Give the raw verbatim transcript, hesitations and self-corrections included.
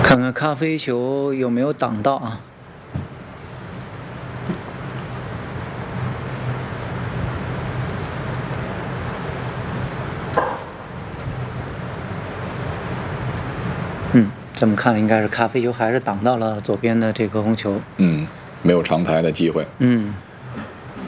看看咖啡球有没有挡到啊？嗯，这么看应该是咖啡球还是挡到了左边的这颗红球。 嗯，没有长台的机会。 嗯。